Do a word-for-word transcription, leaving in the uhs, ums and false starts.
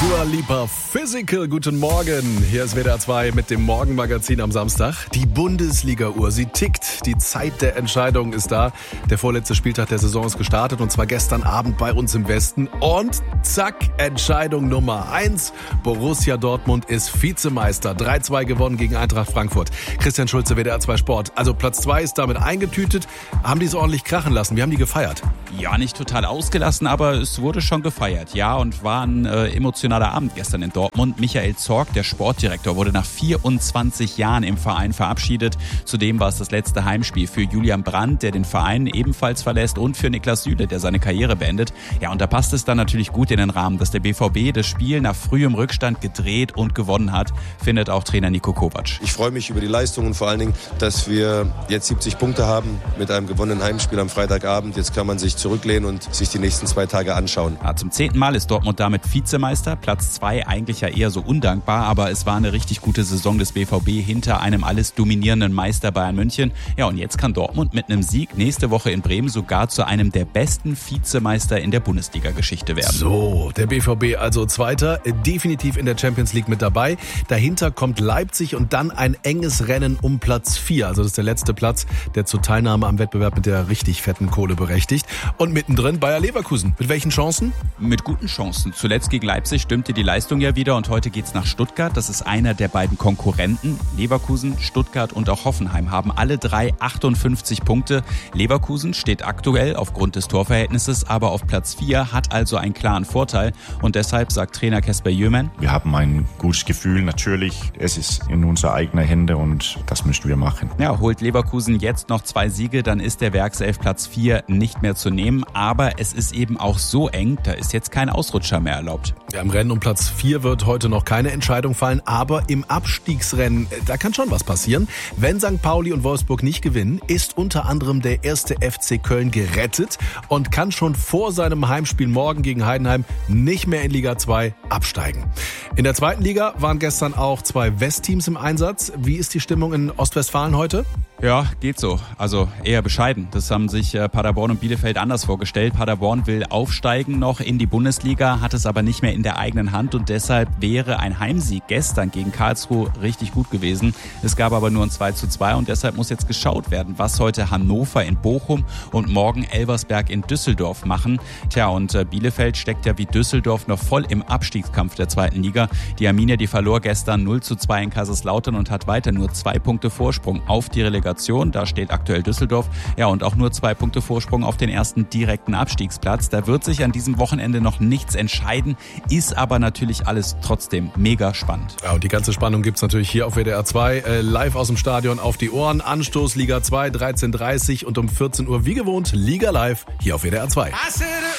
Dua Lipa Physical, guten Morgen. Hier ist W D R zwei mit dem Morgenmagazin am Samstag. Die Bundesliga-Uhr, sie tickt. Die Zeit der Entscheidung ist da. Der vorletzte Spieltag der Saison ist gestartet und zwar gestern Abend bei uns im Westen. Und zack, Entscheidung Nummer eins. Borussia Dortmund ist Vizemeister. drei zwei gewonnen gegen Eintracht Frankfurt. Christian Schulze, W D R zwei Sport. Also Platz zwei ist damit eingetütet. Haben die es ordentlich krachen lassen? Wir haben die gefeiert. Ja, nicht total ausgelassen, aber es wurde schon gefeiert. Ja, und war ein äh, emotionaler Abend gestern in Dortmund. Michael Zorc, der Sportdirektor, wurde nach vierundzwanzig Jahren im Verein verabschiedet. Zudem war es das letzte Heimspiel für Julian Brandt, der den Verein ebenfalls verlässt, und für Niklas Süle, der seine Karriere beendet. Ja, und da passt es dann natürlich gut in den Rahmen, dass der B V B das Spiel nach frühem Rückstand gedreht und gewonnen hat, findet auch Trainer Niko Kovac. Ich freue mich über die Leistung und vor allen Dingen, dass wir jetzt siebzig Punkte haben mit einem gewonnenen Heimspiel am Freitagabend. Jetzt kann man sich zurücklehnen und sich die nächsten zwei Tage anschauen. Ja, zum zehnten Mal ist Dortmund damit Vizemeister. Platz zwei eigentlich ja eher so undankbar, aber es war eine richtig gute Saison des B V B hinter einem alles dominierenden Meister Bayern München. Ja, und jetzt kann Dortmund mit einem Sieg nächste Woche in Bremen sogar zu einem der besten Vizemeister in der Bundesliga-Geschichte werden. So, der B V B also Zweiter, definitiv in der Champions League mit dabei. Dahinter kommt Leipzig und dann ein enges Rennen um Platz vier. Also das ist der letzte Platz, der zur Teilnahme am Wettbewerb mit der richtig fetten Kohle berechtigt. Und mittendrin Bayer Leverkusen. Mit welchen Chancen? Mit guten Chancen. Zuletzt gegen Leipzig stimmte die Leistung ja wieder und heute geht's nach Stuttgart. Das ist einer der beiden Konkurrenten. Leverkusen, Stuttgart und auch Hoffenheim haben alle drei achtundfünfzig Punkte. Leverkusen steht aktuell aufgrund des Torverhältnisses aber auf Platz vier, hat also einen klaren Vorteil. Und deshalb sagt Trainer Kasper Jömen: Wir haben ein gutes Gefühl, natürlich. Es ist in unserer eigenen Hände und das müssen wir machen. Ja, holt Leverkusen jetzt noch zwei Siege, dann ist der Werkself Platz vier nicht mehr zu nehmen. Aber es ist eben auch so eng, da ist jetzt kein Ausrutscher mehr erlaubt. Ja, im Rennen um Platz vier wird heute noch keine Entscheidung fallen, aber im Abstiegsrennen, da kann schon was passieren. Wenn Sankt Pauli und Wolfsburg nicht gewinnen, ist unter anderem der erste F C Köln gerettet und kann schon vor seinem Heimspiel morgen gegen Heidenheim nicht mehr in Liga zwei absteigen. In der zweiten Liga waren gestern auch zwei Westteams im Einsatz. Wie ist die Stimmung in Ostwestfalen heute? Ja, geht so. Also eher bescheiden. Das haben sich äh, Paderborn und Bielefeld anders vorgestellt. Paderborn will aufsteigen noch in die Bundesliga, hat es aber nicht mehr in der eigenen Hand und deshalb wäre ein Heimsieg gestern gegen Karlsruhe richtig gut gewesen. Es gab aber nur ein zwei zu zwei und deshalb muss jetzt geschaut werden, was heute Hannover in Bochum und morgen Elversberg in Düsseldorf machen. Tja, und äh, Bielefeld steckt ja wie Düsseldorf noch voll im Abstiegskampf der zweiten Liga. Die Arminia, die verlor gestern null zu zwei in Kaiserslautern und hat weiter nur zwei Punkte Vorsprung auf die Relegation. Da steht aktuell Düsseldorf. Ja, und auch nur zwei Punkte Vorsprung auf den ersten direkten Abstiegsplatz. Da wird sich an diesem Wochenende noch nichts entscheiden, ist aber natürlich alles trotzdem mega spannend. Ja, und die ganze Spannung gibt's natürlich hier auf W D R zwei, äh, live aus dem Stadion auf die Ohren. Anstoß Liga zwei, dreizehn Uhr dreißig und um vierzehn Uhr wie gewohnt Liga Live hier auf W D R zwei.